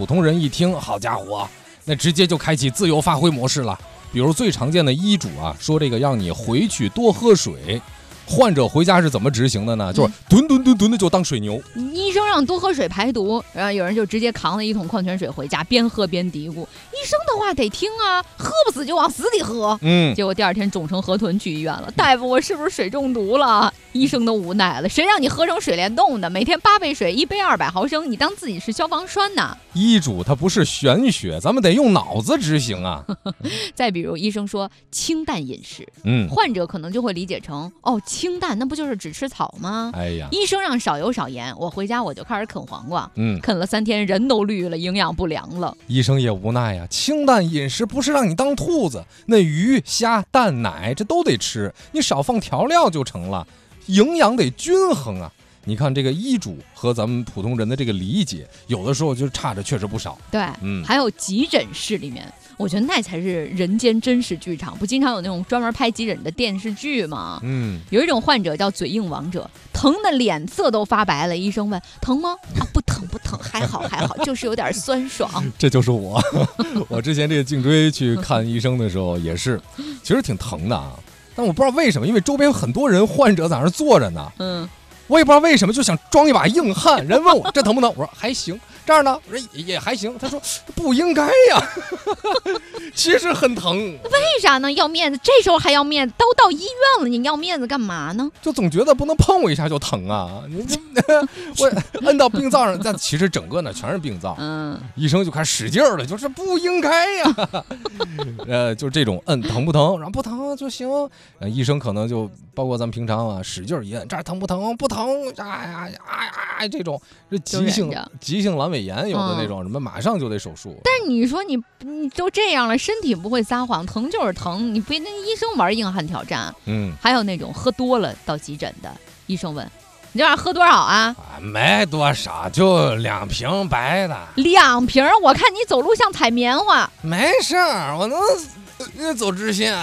普通人一听，好家伙，那直接就开启自由发挥模式了。比如最常见的医嘱啊，说这个让你回去多喝水。患者回家是怎么执行的呢？就是吨的就当水牛。 医生让多喝水排毒，然后有人就直接扛了1桶矿泉水回家，边喝边嘀咕：医生的话得听啊，喝不死就往死里喝。结果第2天肿成河豚去医院了，大夫，我是不是水中毒了？医生都无奈了，谁让你喝成水帘洞的？每天8杯水，1杯200毫升，你当自己是消防栓呢？ 医嘱它不是玄学，咱们得用脑子执行啊。 再比如医生说清淡饮食，患者可能就会理解成清淡那不就是只吃草吗？ 哎呀， 医生让少油少盐，我回家我就开始啃黄瓜，啃了3天人都绿了，营养不良了。 医生也无奈呀，清淡饮食不是让你当兔子，那鱼虾蛋奶这都得吃，你少放调料就成了，营养得均衡啊。你看这个医嘱和咱们普通人的这个理解，有的时候就差着确实不少。 对，还有急诊室里面，我觉得那才是人间真实剧场。不经常有那种专门拍急诊的电视剧吗？有一种患者叫嘴硬王者，疼的脸色都发白了。医生问疼吗？不疼，还好，就是有点酸爽。 这就是我，我之前这个颈椎去看医生的时候也是，其实挺疼的啊，但我不知道为什么，因为周边有很多人患者在那坐着呢。我也不知道为什么就想装一把硬汉，人问我这疼不疼，我说还行，这样呢我说也还行，他说不应该呀，其实很疼。 为啥呢？要面子，这时候还要面子，都到医院了，你要面子干嘛呢？ 就总觉得不能碰我一下就疼啊，我摁到病灶上，但其实整个呢全是病灶。医生就开始使劲了，就是不应该呀。就这种摁疼不疼，然后不疼就行。医生可能就包括咱们平常啊，使劲一摁，这儿疼不疼？不疼，这种是急性阑尾炎，有的那种什么马上就得手术。 但是你说你都这样了，身体不会撒谎，疼就是疼，你别跟医生玩硬汉挑战。还有那种喝多了到急诊的，医生问你这玩意儿喝多少啊？ 没多少，就2瓶白的。 2瓶？我看你走路像采棉花。 没事儿，我能走直线。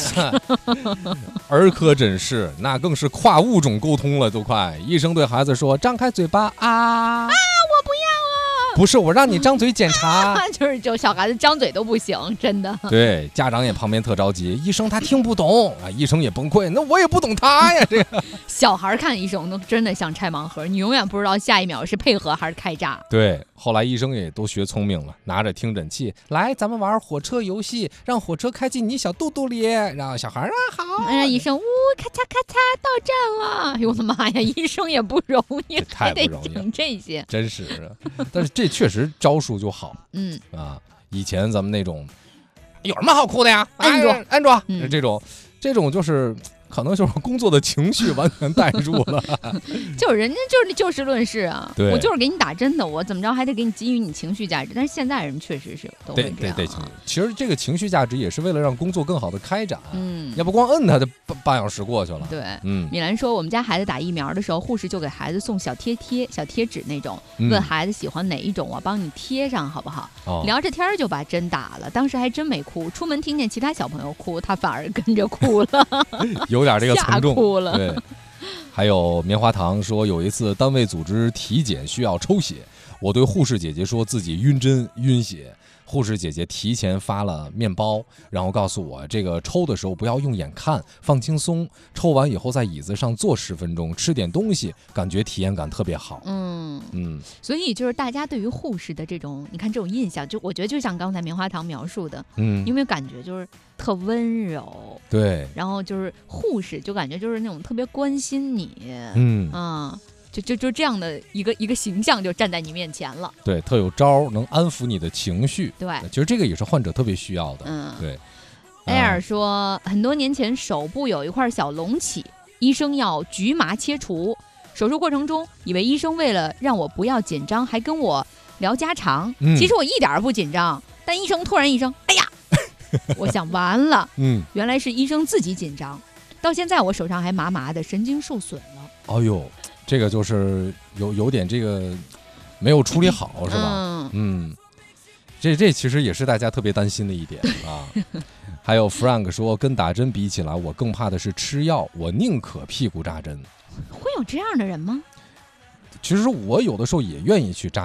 儿科诊室那更是跨物种沟通了，都快。医生对孩子说：“张开嘴巴啊！” 我不要啊！ 不是，我让你张嘴检查。 就小孩子张嘴都不行，真的。 对，家长也旁边特着急，医生他听不懂啊，医生也崩溃，那我也不懂他呀。这个小孩看医生都真的像拆盲盒，你永远不知道下一秒是配合还是开炸。 对，后来医生也都学聪明了，拿着听诊器来，咱们玩火车游戏，让火车开进你小肚肚里，让小孩啊好。 医生咔嚓咔嚓到站了。哎呦我的妈呀，医生也不容易， 太不容易了， 还得顶这些， 真是。但是这确实招数就好。以前咱们那种有什么好哭的呀？按住，这种就是可能就是工作的情绪完全带入了。 就是人家就是就事论事啊，我就是给你打针的，我怎么着还得给你给予你情绪价值。但是现在人确实是都会这样。对， 其实这个情绪价值也是为了让工作更好的开展。要不光摁他就半小时过去了。 对，米兰说我们家孩子打疫苗的时候，护士就给孩子送小贴纸那种，问孩子喜欢哪一种，我帮你贴上好不好？聊着天就把针打了，当时还真没哭，出门听见其他小朋友哭，他反而跟着哭了。 有点这个从众， 吓哭了。 对，还有棉花糖说有一次单位组织体检需要抽血，我对护士姐姐说自己晕针晕血，护士姐姐提前发了面包，然后告诉我这个抽的时候不要用眼看，放轻松，抽完以后在椅子上坐10分钟，吃点东西，感觉体验感特别好。 所以就是大家对于护士的这种，你看这种印象，就我觉得就像刚才棉花糖描述的，因为感觉就是特温柔， 对， 然后就是护士就感觉就是那种特别关心你，就这样的一个形象就站在你面前了。 对，特有招，能安抚你的情绪。 对， 其实这个也是患者特别需要的。对。 艾尔说，很多年前手部有一块小隆起，医生要局麻切除。手术过程中，以为医生为了让我不要紧张，还跟我聊家常。其实我一点不紧张，但医生突然一声，哎呀，我想完了。原来是医生自己紧张。到现在我手上还麻麻的，神经受损了。 哎呦，这个就是有点这个没有处理好，是吧？这其实也是大家特别担心的一点啊。还有 Frank 说，跟打针比起来，我更怕的是吃药，我宁可屁股扎针。 会有这样的人吗？ 其实我有的时候也愿意去扎针，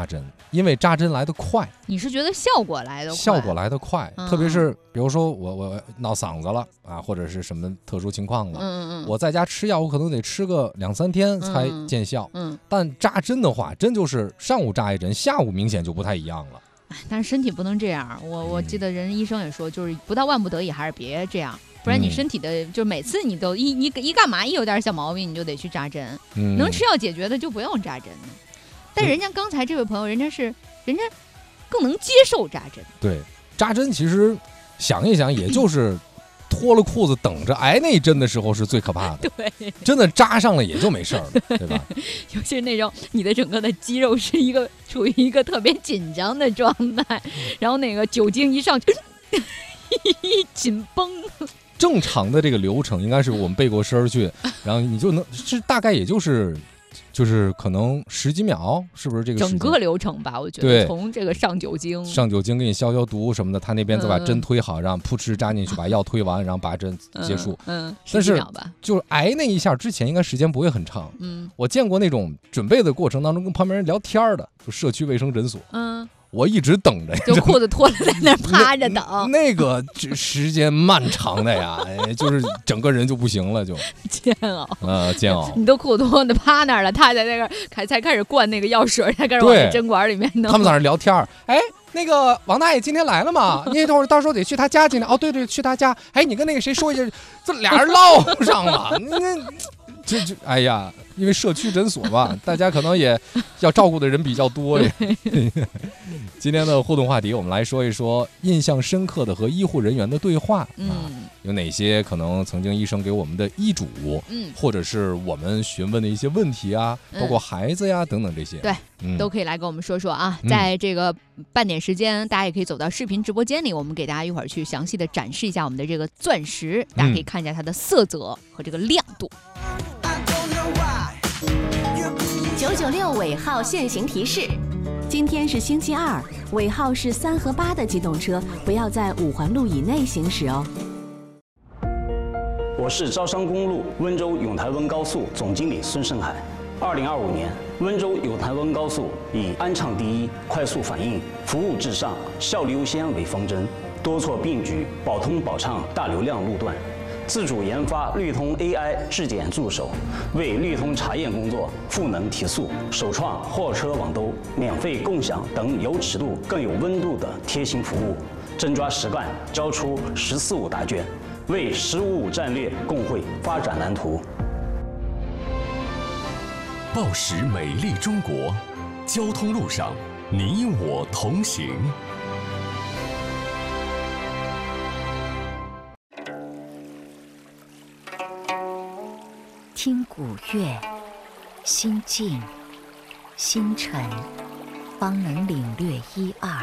因为扎针来得快。 你是觉得效果来得快？ 效果来得快，特别是比如说我闹嗓子了啊，或者是什么特殊情况了，我在家吃药，我可能得吃个2-3天才见效。但扎针的话，真就是上午扎一针，下午明显就不太一样了。 但是身体不能这样，我记得人医生也说，就是不到万不得已还是别这样。不然你身体的就每次你都一干嘛一有点小毛病你就得去扎针，能吃药解决的就不用扎针呢。但人家刚才这位朋友，人家更能接受扎针。 对，扎针其实想一想，也就是脱了裤子等着挨那一针的时候是最可怕的。 对， 真的扎上了也就没事儿了，对吧？ 尤其是那种你的整个的肌肉是处于一个特别紧张的状态，然后那个酒精一上去，一紧绷。 正常的这个流程应该是我们背过身去，然后你就能是大概也就是可能10几秒，是不是这个整个流程吧？我觉得从这个上酒精给你消毒什么的，他那边再把针推好，然后噗嗤扎进去，把药推完，然后把针结束。但是就是挨那一下之前应该时间不会很长。我见过那种准备的过程当中跟旁边人聊天的，就社区卫生诊所。我一直等着， 就裤子脱了在那趴着等， 那个时间漫长的呀，就是整个人就不行了，就煎熬， 煎熬。 你都裤子脱的趴那儿了，他在那个才开始灌那个药水，才开始往那针管里面弄。 他们在那聊天，哎，那个王大爷今天来了吗？你等会儿到时候得去他家今天。哦，对，去他家。哎，你跟那个谁说一下，这俩人唠上了，这哎呀，因为社区诊所吧，大家可能也要照顾的人比较多呀。今天的互动话题，我们来说一说印象深刻的和医护人员的对话有哪些可能曾经医生给我们的医嘱，或者是我们询问的一些问题啊，包括孩子呀等等这些， 对，都可以来跟我们说说啊。在这个半点时间，大家也可以走到视频直播间里，我们给大家一会儿去详细的展示一下我们的这个钻石，大家可以看一下它的色泽和这个亮度。 996尾号限行提示：今天是星期二，尾号是3和8的机动车不要在5环路以内行驶哦。 我是招商公路温州永台温高速总经理孙胜海。2025年，温州永台温高速以安畅第一、快速反应、服务至上、效率优先为方针，多措并举，保通保畅大流量路段。自主研发绿通 AI 质检助手，为绿通查验工作赋能提速，首创货车网兜、免费共享等有尺度更有温度的贴心服务，真抓实干，交出“14.5”答卷，为“15.5”战略共绘发展蓝图。 报时美丽中国，交通路上你我同行。 听古乐，心静心沉，方能领略一二。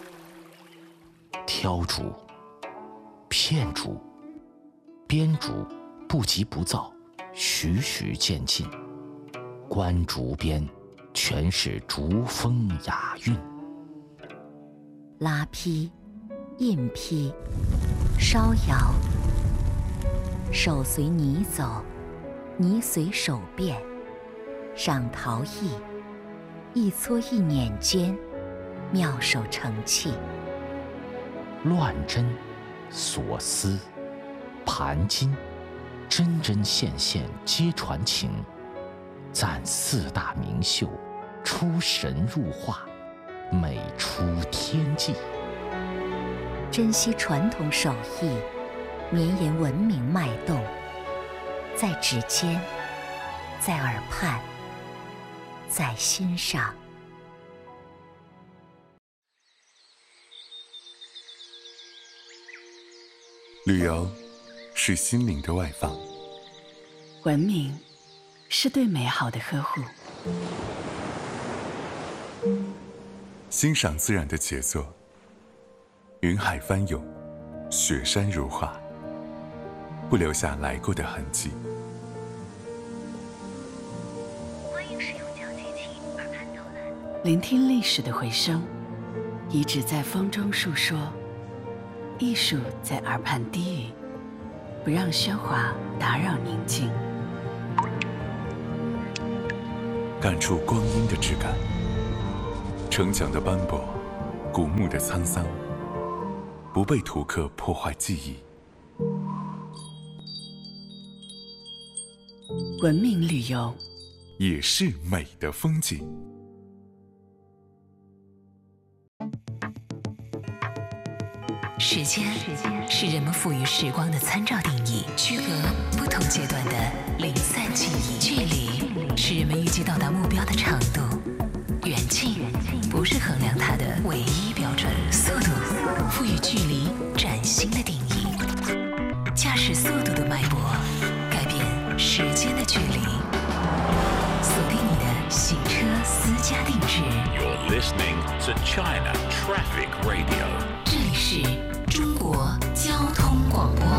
挑竹、片竹、编竹，不急不躁，徐徐渐进。观竹边，全是竹风雅韵。 拉坯、印坯、烧窑，手随泥走，泥随手变，赏陶艺，一撮一捻间，妙手成器。 乱针、锁丝、盘金，针针线线皆传情。赞4大名秀，出神入化，美出天际。 珍惜传统手艺，绵延文明脉动，在指尖，在耳畔，在心上。 旅游是心灵的外放， 文明是对美好的呵护， 欣赏自然的杰作，云海翻涌，雪山如画，不留下来过的痕迹。 欢迎使用讲机器耳畔导览， 聆听历史的回声，遗址在风中述说，艺术在耳畔低语，不让喧哗打扰宁静。 感触光阴的质感， 城墙的斑驳，古墓的沧桑，不被图刻破坏记忆。 文明旅游也是美的风景。 时间是人们赋予时光的参照定义，区隔不同阶段的零散记忆。距离是人们预计到达目标的长度，远近不是衡量它的唯一标准。速度赋予距离崭新的定义，驾驶速度的脉搏改变时间的距离。锁定你的行车私家定制。 You're listening to China Traffic Radio。 这里是中国交通广播。